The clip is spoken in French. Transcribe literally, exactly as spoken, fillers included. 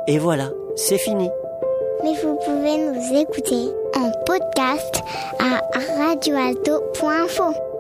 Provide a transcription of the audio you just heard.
Et voilà, c'est fini. Mais vous pouvez nous écouter en podcast à radio alto point info.